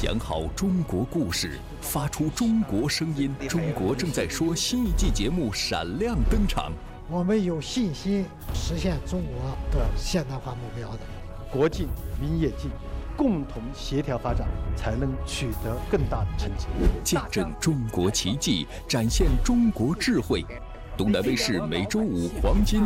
讲好中国故事，发出中国声音。中国正在说新一季节目闪亮登场。 我们有信心实现中国的现代化目标的。 国进民也进，共同协调发展，才能取得更大的成绩。 见证中国奇迹，展现中国智慧。东南卫视每周五黄金